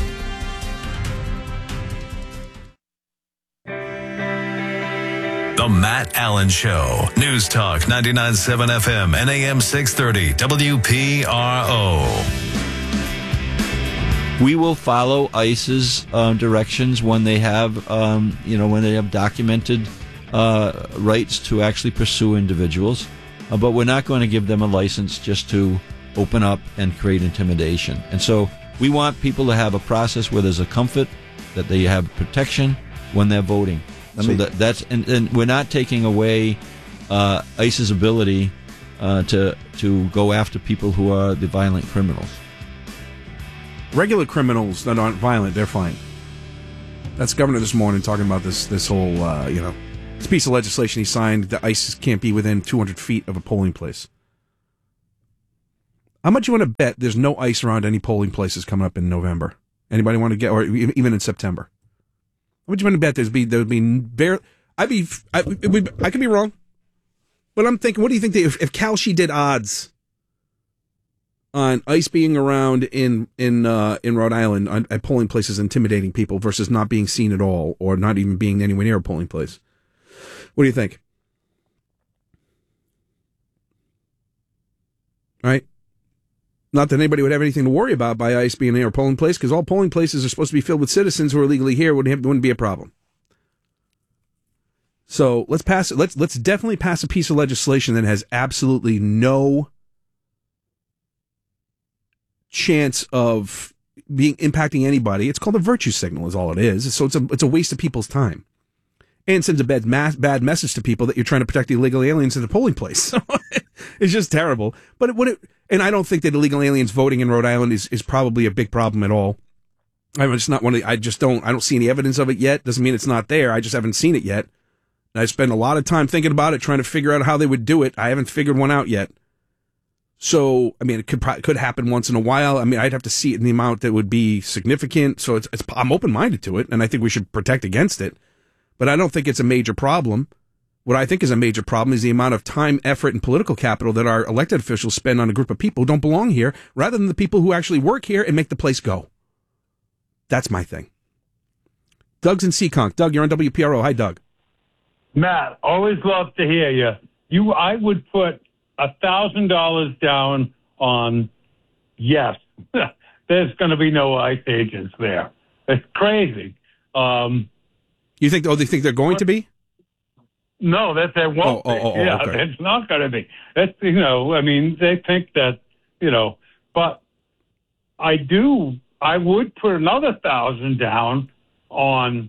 The Matt Allen Show. News Talk ninety-nine point seven F M and A M six thirty W P R O.
We will follow ICE's uh, directions when they have, um, you know, when they have documented uh, rights to actually pursue individuals. Uh, but we're not going to give them a license just to open up and create intimidation. And so we want people to have a process where there's a comfort, that they have protection when they're voting. So that, that's and, and we're not taking away uh, ICE's ability uh, to to go after people who are the violent criminals.
Regular criminals that aren't violent, they're fine. That's Governor this morning talking about this this whole, uh, you know, this piece of legislation he signed that ICE can't be within two hundred feet of a polling place. How much you want to bet there's no ICE around any polling places coming up in November? Anybody want to get, or even in September? How much you want to bet there's be there would be bare? I'd be I, it would, I could be wrong, but I'm thinking, what do you think they, if if Kalshi did odds on ICE being around in in uh, in Rhode Island on, at polling places, intimidating people versus not being seen at all, or not even being anywhere near a polling place? What do you think? Right? Not that anybody would have anything to worry about by ICE being near a polling place, because all polling places are supposed to be filled with citizens who are legally here. Wouldn't wouldn't be a problem. So let's pass it. Let's let's definitely pass a piece of legislation that has absolutely no chance of being impacting anybody. It's called a virtue signal, is all it is. So it's a it's a waste of people's time, and sends a bad mass, bad message to people that you're trying to protect the illegal aliens at the polling place. It's just terrible. But it, what it, and I don't think that illegal aliens voting in Rhode Island is, is probably a big problem at all. I'm just not one of the, I just don't I don't see any evidence of it yet. Doesn't mean it's not there. I just haven't seen it yet. And I spent a lot of time thinking about it, trying to figure out how they would do it. I haven't figured one out yet. So, I mean, it could could happen once in a while. I mean, I'd have to see it in the amount that would be significant. So it's, it's I'm open-minded to it, and I think we should protect against it. But I don't think it's a major problem. What I think is a major problem is the amount of time, effort, and political capital that our elected officials spend on a group of people who don't belong here, rather than the people who actually work here and make the place go. That's my thing. Doug's in Seekonk. Doug, you're on W P R O. Hi, Doug.
Matt, always love to hear you. You, I would put a thousand dollars down on yes. There's going to be no ICE agents there. It's crazy. Um,
you think? Oh, they think they're going to be?
No, that there won't
oh, oh, oh,
be. Yeah,
okay.
It's not going to be. That's you know. I mean, they think that you know. But I do. I would put another thousand down on.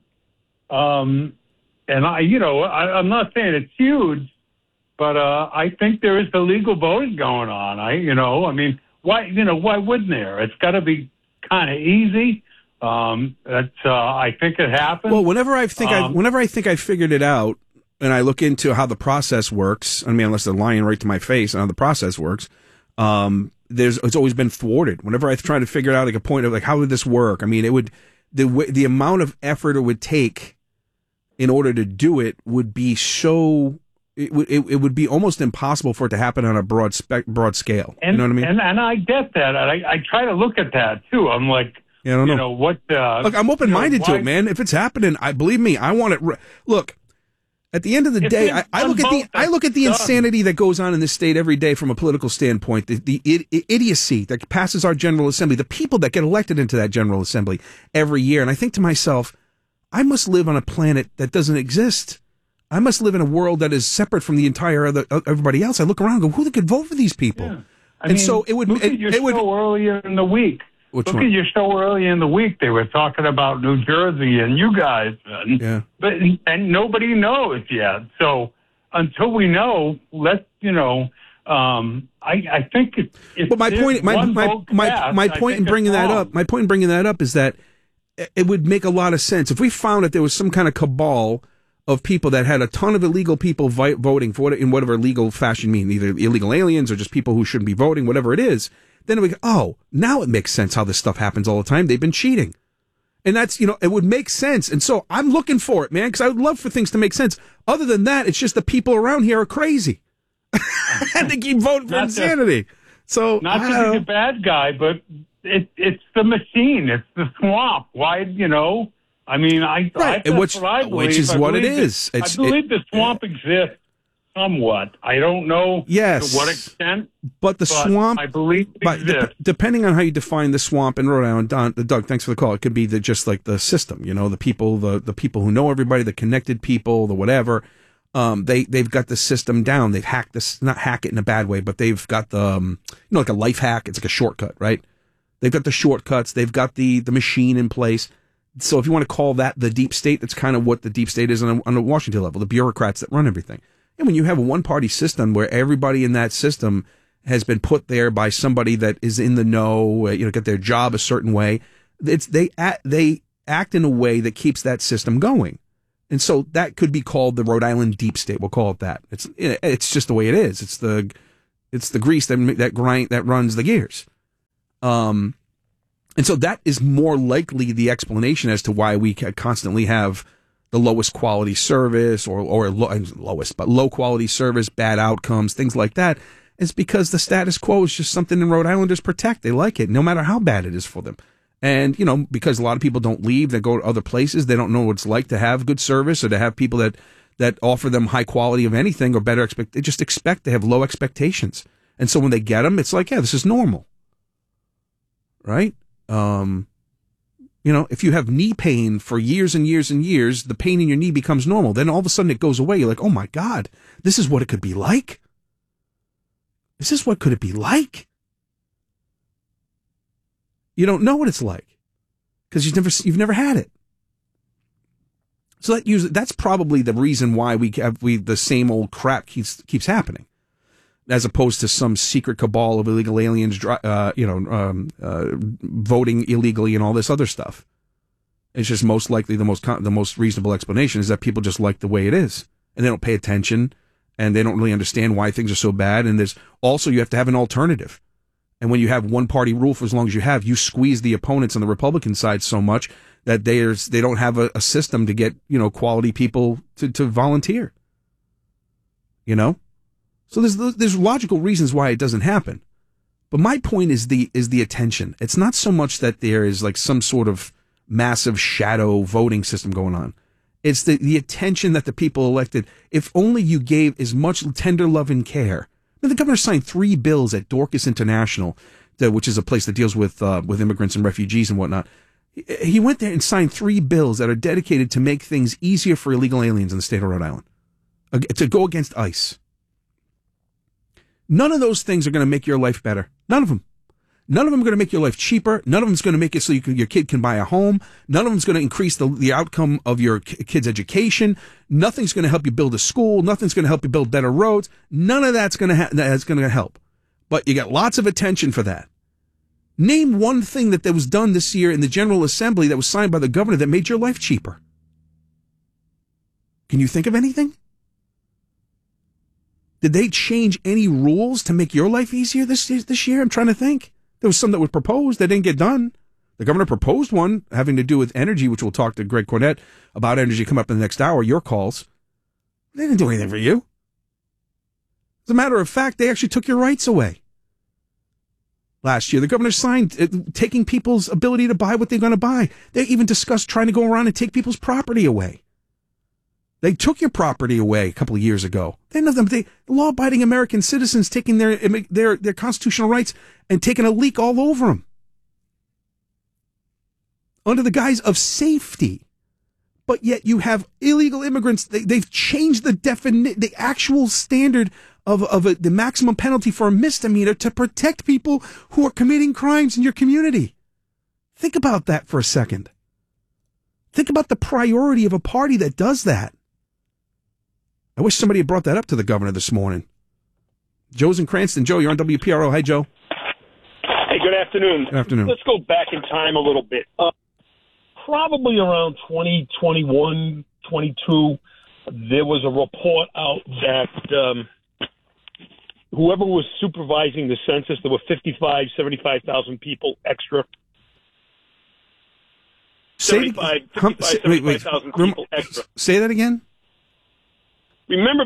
Um, And I, you know, I, I'm not saying it's huge, but uh, I think there is illegal voting going on. I, you know, I mean, why, you know, why wouldn't there? It's got to be kind of easy. Um, that's, uh, I think it happens.
Well, whenever I think
um,
I, whenever I think I figured it out, and I look into how the process works, I mean, unless they're lying right to my face on how the process works, um, there's it's always been thwarted. Whenever I try to figure out like a point of like how would this work? I mean, it would the the amount of effort it would take in order to do it would be so it would it, it would be almost impossible for it to happen on a broad spec broad scale.
And,
you know what I mean?
And and I get that. And I, I try to look at that too. I'm like,
yeah, I don't know.
you know what? Uh,
look, I'm open minded
you know,
to it, man. If it's happening, I believe me, I want it. Re- look, at the end of the
It's
day,
in-
I, I
on
look at the
both
I look at the
sides.
insanity that goes on in this state every day from a political standpoint. The, the id- idiocy that passes our General Assembly, the people that get elected into that General Assembly every year, and I think to myself, I must live on a planet that doesn't exist. I must live in a world that is separate from the entire other everybody else. I look around and go, who could vote for these people?
Yeah. I
and
mean,
so it would.
Look
It,
at your
it would.
show earlier in the week.
Which
look
one?
at your show earlier in the week. They were talking about New Jersey and you guys, and,
Yeah.
but and nobody knows yet. So until we know, let's you know. Um, I, I think it, if
But my
there's
point, my
one
my
vote
my,
cast,
my
I
point in
think
bringing
it's
that
wrong.
up, my point in bringing that up is that it would make a lot of sense if we found that there was some kind of cabal of people that had a ton of illegal people vi- voting for it in whatever legal fashion mean, either illegal aliens or just people who shouldn't be voting, whatever it is. Then we go, oh, now it makes sense how this stuff happens all the time. They've been cheating. And that's, you know, it would make sense. And so I'm looking for it, man, because I would love for things to make sense. Other than that, it's just the people around here are crazy. And they keep voting for
Not
insanity.
To,
so
not
I
to
don't
be
know.
the bad guy, but it, it's the machine. It's the swamp. Why, you know? I mean, I,
Right,
I
and
that's
which-
what I believe.
which is
I
what it
believe
is.
that-
It's-
I believe
it-
the swamp exists somewhat. I don't know
Yes.
to what extent.
But the swamp,
I believe it
but
exists.
dep- depending on how you define the swamp in Rhode Island, Don, Doug, thanks for the call. It could be the, just like the system, you know, the people, the, the people who know everybody, the connected people, the whatever. Um, they they've got the system down. They've hacked this, not hack it in a bad way, but they've got the, um, you know, like a life hack. It's like a shortcut, right? They've got the shortcuts. They've got the the machine in place. So if you want to call that the deep state, that's kind of what the deep state is on a, on a Washington level, the bureaucrats that run everything. And when you have a one-party system where everybody in that system has been put there by somebody that is in the know, you know, get their job a certain way. It's they act, they act in a way that keeps that system going. And so that could be called the Rhode Island deep state. We'll call it that. It's it's just the way it is. It's the it's the grease that that grind that runs the gears. Um, and so that is more likely the explanation as to why we constantly have the lowest quality service or or low, lowest but low quality service, bad outcomes, things like that. It's because the status quo is just something in Rhode Islanders protect. They like it, no matter how bad it is for them. And, you know, because a lot of people don't leave, they go to other places, they don't know what it's like to have good service or to have people that, that offer them high quality of anything or better expect. They just expect, they have low expectations. And so when they get them, it's like, yeah, this is normal. Right? Um, you know, if you have knee pain for years and years and years, the pain in your knee becomes normal. Then all of a sudden it goes away. You're like, oh my God, this is what it could be like. This is what could it be like? You don't know what it's like because you've never you've never had it. So that usually that's probably the reason why we have we the same old crap keeps keeps happening, as opposed to some secret cabal of illegal aliens, uh, you know, um, uh, voting illegally and all this other stuff. It's just most likely the most the most reasonable explanation is that people just like the way it is and they don't pay attention and they don't really understand why things are so bad. And there's also you have to have an alternative. And when you have one party rule for as long as you have, you squeeze the opponents on the Republican side so much that there's they don't have a, a system to get, you know, quality people to, to volunteer. You know? So there's there's logical reasons why it doesn't happen. But my point is the is the attention. It's not so much that there is like some sort of massive shadow voting system going on. It's the, the attention that the people elected. If only you gave as much tender love and care. I mean, the governor signed three bills at Dorcas International, which is a place that deals with uh, with immigrants and refugees and whatnot. He went there and signed three bills that are dedicated to make things easier for illegal aliens in the state of Rhode Island, to go against ICE. None of those things are going to make your life better. None of them. None of them are going to make your life cheaper. None of them is going to make it so you can, your kid can buy a home. None of them is going to increase the, the outcome of your kid's education. Nothing's going to help you build a school. Nothing's going to help you build better roads. None of that's going to ha- that's going to help. But you got lots of attention for that. Name one thing that, that was done this year in the General Assembly that was signed by the governor that made your life cheaper. Can you think of anything? Did they change any rules to make your life easier this this year? I'm trying to think. There was some that were proposed that didn't get done. The governor proposed one having to do with energy, which we'll talk to Greg Cornett about energy come up in the next hour, your calls. They didn't do anything for you. As a matter of fact, they actually took your rights away. Last year, the governor signed uh, taking people's ability to buy what they're going to buy. They even discussed trying to go around and take people's property away. They took your property away a couple of years ago. They know them. They law-abiding American citizens taking their their their constitutional rights and taking a leak all over them under the guise of safety. But yet you have illegal immigrants. They, they've changed the defini- the actual standard of of a, the maximum penalty for a misdemeanor to protect people who are committing crimes in your community. Think about that for a second. Think about the priority of a party that does that. I wish somebody had brought that up to the governor this morning. Joe's in Cranston. Joe, you're on W P R O. Hi, Joe.
Hey, good afternoon.
Good afternoon.
Let's go back in time a little bit. Uh, probably around twenty twenty-one, twenty-two, there was a report out that um, whoever was supervising the census, there were fifty-five, seventy-five thousand people extra.
Say,
seventy-five,
say, wait, wait,
people
rem-
extra.
Say that again?
Remember,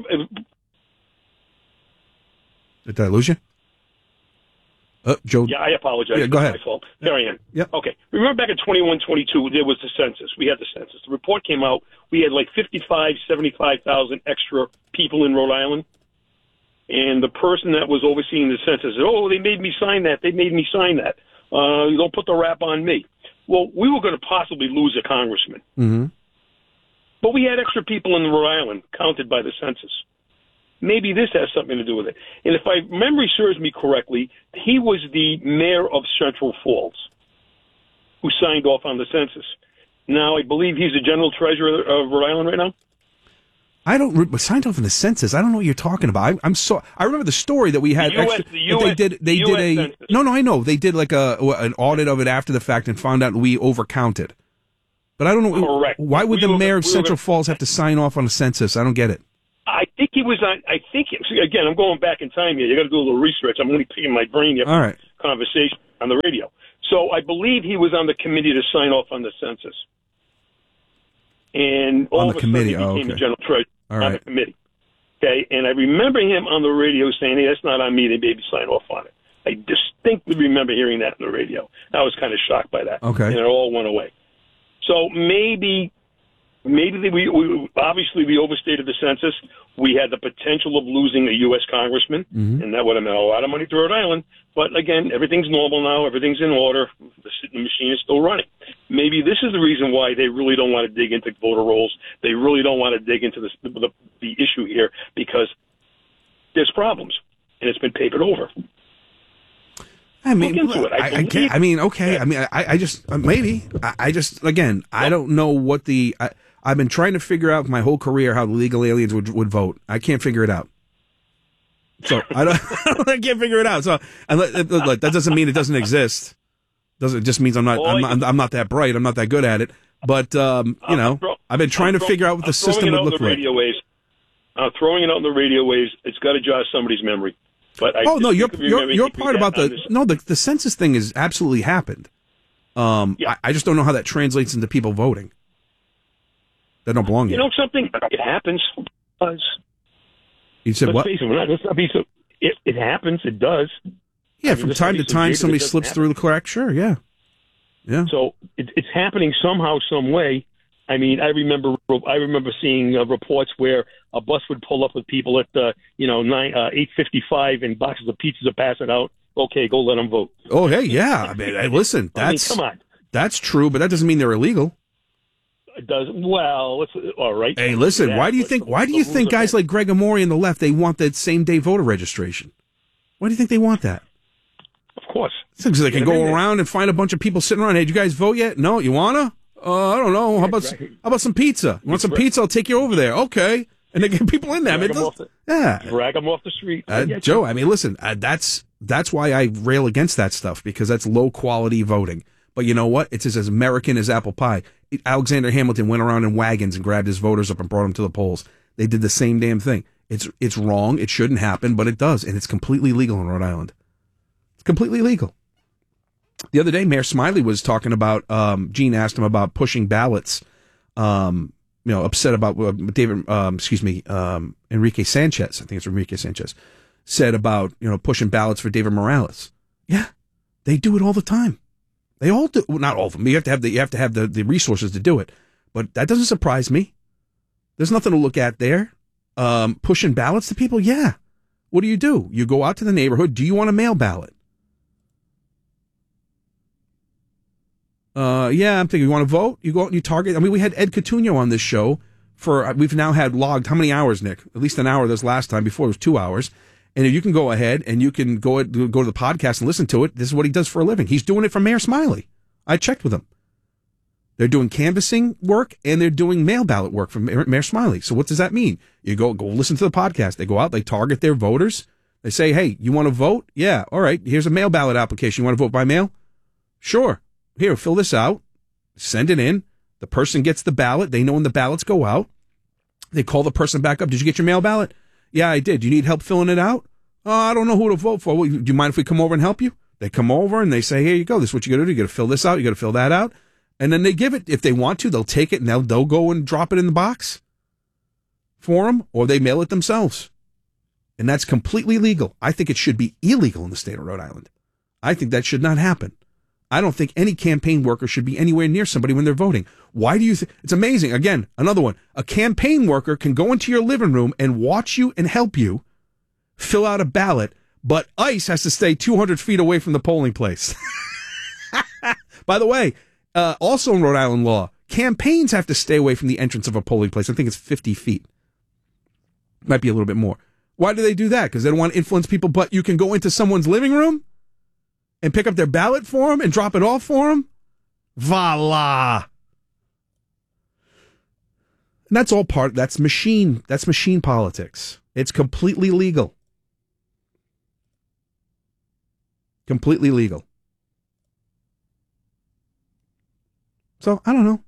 did I lose you? Uh, Joe.
Yeah, I apologize.
Yeah, go ahead.
It's my fault. There I am.
Yep.
Okay. Remember back in twenty-one, twenty-two, there was the census. We had the census. The report came out. We had like fifty-five, seventy-five thousand extra people in Rhode Island. And the person that was overseeing the census said, oh, they made me sign that. They made me sign that. Uh, don't put the rap on me. Well, we were going to possibly lose a congressman.
Mm-hmm.
But we had extra people in Rhode Island counted by the census. Maybe this has something to do with it. And if my memory serves me correctly, he was the mayor of Central Falls who signed off on the census. Now, I believe he's the general treasurer of Rhode Island right now.
I don't re- signed off on the census. I don't know what you're talking about. I, I'm so. I remember the story that we had.
The U S
extra,
the U S
they did. They
the
did
U S
a.
census.
No, no, I know. They did like a an audit of it after the fact and found out we overcounted. But I don't know.
Correct.
Why would
We
the
were-
mayor of
we were-
Central Falls have to sign off on a census? I don't get it.
I think he was on. I think again, I'm going back in time here. You got to do a little research. I'm only picking my brain here.
All right.
Conversation on the radio. So I believe he was on the committee to sign off on the census. And all
On
of
the
a sudden
committee,
he
oh,
became
okay.
the general treasurer
All
on the
right.
committee. Okay, and I remember him on the radio saying, "Hey, that's not on me. They maybe sign off on it." I distinctly remember hearing that on the radio. I was kind of shocked by that.
Okay.
And it all went away. So maybe, maybe they, we, we obviously we overstated the census. We had the potential of losing a U S congressman,
Mhm.
and that would have meant a lot of money to Rhode Island. But again, everything's normal now. Everything's in order. The, the machine is still running. Maybe this is the reason why they really don't want to dig into voter rolls. They really don't want to dig into this, the, the, the issue here because there's problems, and it's been papered over.
I mean,
Look into it. I
I, I,
believe-
get, I mean, okay. I mean, I, I just uh, maybe I, I just again, I don't know what the. I, I've been trying to figure out my whole career how legal aliens would would vote. I can't figure it out. So I don't. I can't figure it out. So and look, look, that doesn't mean it doesn't exist. Doesn't it just means I'm not. I'm not, I'm not that bright. I'm not that good at it. But um, you know, I've been trying to figure out what the
I'm throwing
system
it
would
out
look
in the
like.
radio waves. I'm throwing it out in the radio waves. It's got to jog somebody's memory. But I
Oh no, you're
distinctly
you're,
remember
you're
hearing
part
that
about
on
the
this-
no the the census thing has absolutely happened. Um, I, I just don't know how that translates into people voting. That don't belong
You
here.
know something? It happens. It does.
You said
Let's
what?
face it, we're not, let's not be so. It, it happens. It does.
Yeah,
I mean,
from
let's
time
not
to
be so
time
jaded,
somebody
it doesn't
slips
happen.
through the crack. Sure, yeah, yeah.
So it, it's happening somehow, some way. I mean, I remember I remember seeing uh, reports where a bus would pull up with people at uh, you know nine uh, eight fifty five and boxes of pizzas are passing out. Okay, go let them vote.
Oh, hey, yeah. I mean, hey, listen,
I mean,
that's
come on.
that's true, but that doesn't mean they're illegal.
It does well. Let's all right.
Hey, listen,
Yeah,
why do you
but
think
the-
why do
the
you
rules
think
are
guys
bad.
like Greg Amori and the left they want that same day voter registration? Why do you think they want that?
Of course.
So they can
Get 'em
go
in there.
around and find a bunch of people sitting around. Hey, did you guys vote yet? No, you wanna? Uh, I don't know. How about
Right.
how about some pizza? You want some
Right.
pizza? I'll take you over there. Okay, and they get people in there. I mean,
Drag 'em
it
off
does-
the-
yeah,
Drag them off the street. I
Uh,
get you.
Joe, I mean, listen, uh, that's that's why I rail against that stuff because that's low quality voting. But you know what? It's as American as apple pie. Alexander Hamilton went around in wagons and grabbed his voters up and brought them to the polls. They did the same damn thing. It's it's wrong. It shouldn't happen, but it does, and it's completely legal in Rhode Island. It's completely legal. The other day, Mayor Smiley was talking about. Um, Gene asked him about pushing ballots. Um, you know, upset about uh, David. Um, excuse me, um, Enrique Sanchez. I think it's Enrique Sanchez said about you know pushing ballots for David Morales. Yeah, they do it all the time. They all do. Well, not all of them. You have to have the you have to have the, the resources to do it. But that doesn't surprise me. There's nothing to look at there. Um, pushing ballots to people. Yeah. What do you do? You go out to the neighborhood. Do you want a mail ballot? Uh, yeah, I'm thinking, you want to vote? You go out and you target. I mean, we had Ed Coutinho on this show for, we've now had logged how many hours, Nick? At least an hour this last time. Before it was two hours. And if you can go ahead and you can go go to the podcast and listen to it, this is what he does for a living. He's doing it for Mayor Smiley. I checked with him. They're doing canvassing work and they're doing mail ballot work for Mayor, Mayor Smiley. So what does that mean? You go go listen to the podcast. They go out, they target their voters. They say, hey, you want to vote? Yeah, all right. Here's a mail ballot application. You want to vote by mail? Sure. Here, fill this out. Send it in. The person gets the ballot. They know when the ballots go out. They call the person back up. Did you get your mail ballot? Yeah, I did. Do you need help filling it out? Oh, I don't know who to vote for. Well, do you mind if we come over and help you? They come over and they say, here you go. This is what you got to do. You got to fill this out. You got to fill that out. And then they give it. If they want to, they'll take it and they'll, they'll go and drop it in the box for them, or they mail it themselves. And that's completely legal. I think it should be illegal in the state of Rhode Island. I think that should not happen. I don't think any campaign worker should be anywhere near somebody when they're voting. Why do you think? It's amazing. Again, another one. A campaign worker can go into your living room and watch you and help you fill out a ballot, but ICE has to stay two hundred feet away from the polling place. By the way, uh, also in Rhode Island law, campaigns have to stay away from the entrance of a polling place. I think it's fifty feet. Might be a little bit more. Why do they do that? Because they don't want to influence people, but you can go into someone's living room and pick up their ballot for them and drop it off for them? Voila. And that's all part, that's machine, that's machine politics. It's completely legal. Completely legal. So, I don't know.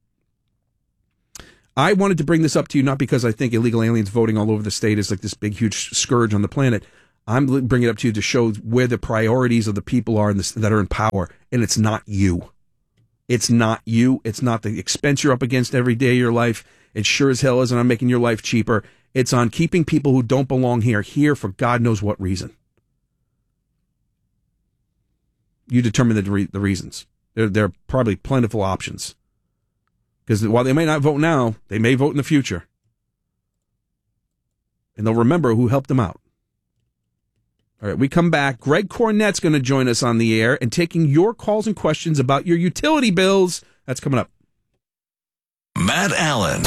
I wanted to bring this up to you, not because I think illegal aliens voting all over the state is like this big, huge scourge on the planet. I'm bringing it up to you to show where the priorities of the people are in this, that are in power, and it's not you. It's not you. It's not the expense you're up against every day of your life. It sure as hell isn't on making your life cheaper. It's on keeping people who don't belong here, here for God knows what reason. You determine the, re- the reasons. There, there are probably plentiful options. Because while they may not vote now, they may vote in the future. And they'll remember who helped them out. All right, we come back. Greg Cornett's going to join us on the air and taking your calls and questions about your utility bills. That's coming up.
Matt Allen.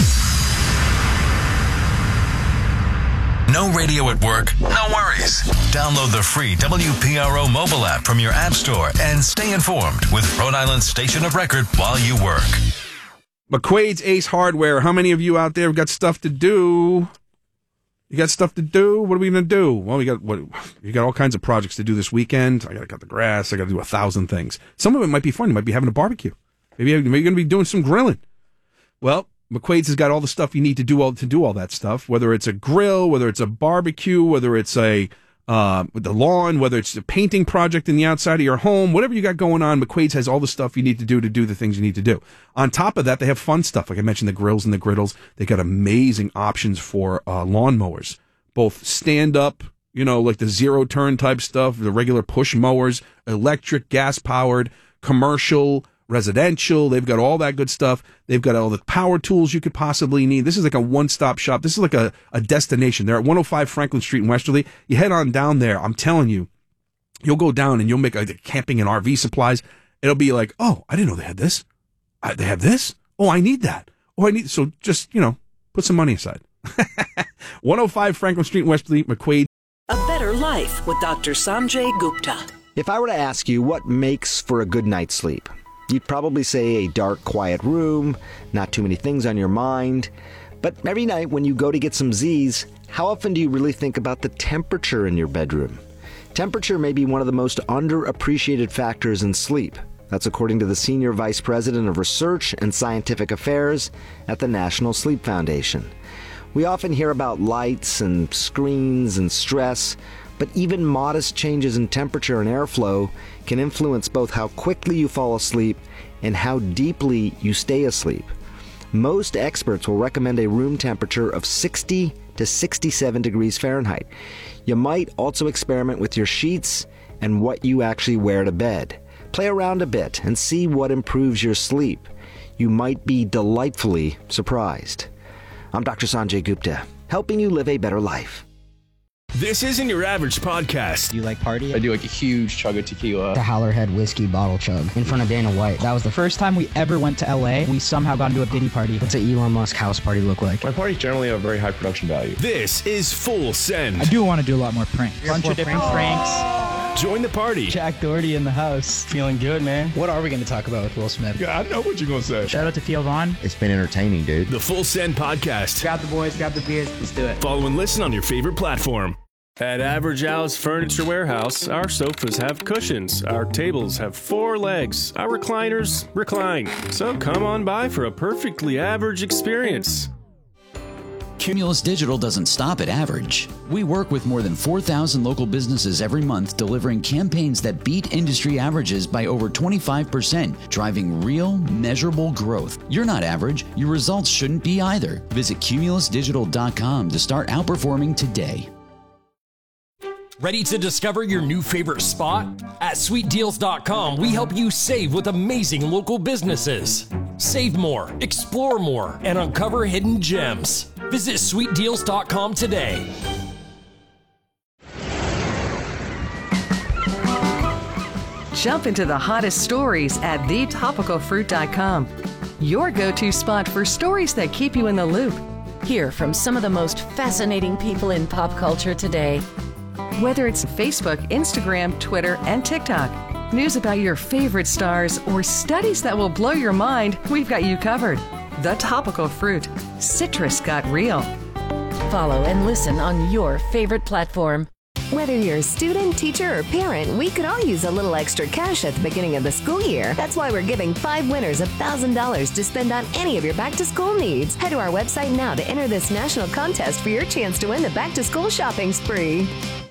No radio at work? No worries. Download the free W P R O mobile app from your app store and stay informed with Rhode Island's station of record while you work.
McQuaid's Ace Hardware. How many of you out there have got stuff to do? You got stuff to do? What are we going to do? Well, we got what? You got all kinds of projects to do this weekend. I got to cut the grass. I got to do a thousand things. Some of it might be fun. You might be having a barbecue. Maybe, maybe you're going to be doing some grilling. Well, McQuaid's has got all the stuff you need to do all to do all that stuff. Whether it's a grill, whether it's a barbecue, whether it's a uh, the lawn, whether it's a painting project in the outside of your home, whatever you got going on, McQuaid's has all the stuff you need to do to do the things you need to do. On top of that, they have fun stuff. Like I mentioned, the grills and the griddles. They got amazing options for uh, lawnmowers, both stand up, you know, like the zero turn type stuff, the regular push mowers, electric, gas powered, commercial, residential. They've got all that good stuff. They've got all the power tools you could possibly need. This is like a one-stop shop. This is like a, a destination. They're at one oh five Franklin Street in Westerly. You head on down there. I'm telling you, you'll go down and you'll make a, camping and R V supplies. It'll be like, oh, I didn't know they had this. I, they have this? Oh, I need that. Oh, I need, so just, you know, put some money aside. one oh five Franklin Street in Westerly, McQuaid.
A Better Life with Doctor Sanjay Gupta.
If I were to ask you what makes for a good night's sleep, you'd probably say a dark, quiet room, not too many things on your mind. But every night when you go to get some Z's, how often do you really think about the temperature in your bedroom? Temperature may be one of the most underappreciated factors in sleep. That's according to the Senior Vice President of Research and Scientific Affairs at the National Sleep Foundation. We often hear about lights and screens and stress, but even modest changes in temperature and airflow can influence both how quickly you fall asleep and how deeply you stay asleep. Most experts will recommend a room temperature of sixty to sixty-seven degrees Fahrenheit. You might also experiment with your sheets and what you actually wear to bed. Play around a bit and see what improves your sleep. You might be delightfully surprised. I'm Doctor Sanjay Gupta, helping you live a better life.
This isn't your average podcast.
Do you like party?
I do like a huge chug of tequila.
The Howlerhead whiskey bottle chug in front of Dana White. That was the first time we ever went to L A. We somehow got into a Diddy party. What's an Elon Musk house party look like?
My parties generally have very high production value.
This is Full Send.
I do want to do a lot more pranks. A bunch of different pranks.
Join the party.
Jack Doherty in the house. Feeling good, man. What are we going to talk about with Will Smith?
Yeah, I know what you're going to say.
Shout out to Theo Vaughn.
It's been entertaining, dude.
The Full Send Podcast.
Grab the boys, grab the beers. Let's do it.
Follow and listen on your favorite platform.
At Average Al's Furniture Warehouse, our sofas have cushions, our tables have four legs, our recliners recline. So come on by for a perfectly average experience.
Cumulus Digital doesn't stop at average. We work with more than four thousand local businesses every month, delivering campaigns that beat industry averages by over twenty-five percent, driving real, measurable growth. You're not average. Your results shouldn't be either. Visit cumulus digital dot com to start outperforming today.
Ready to discover your new favorite spot? At sweet deals dot com, we help you save with amazing local businesses. Save more, explore more, and uncover hidden gems. Visit sweet deals dot com today.
Jump into the hottest stories at the topical fruit dot com. Your go-to spot for stories that keep you in the loop.
Hear from some of the most fascinating people in pop culture today.
Whether it's Facebook, Instagram, Twitter, and TikTok, news about your favorite stars, or studies that will blow your mind, we've got you covered. The Topical Fruit. Citrus got real.
Follow and listen on your favorite platform.
Whether you're a student, teacher, or parent, we could all use a little extra cash at the beginning of the school year. That's why we're giving five winners one thousand dollars to spend on any of your back-to-school needs. Head to our website now to enter this national contest for your chance to win the back-to-school shopping spree.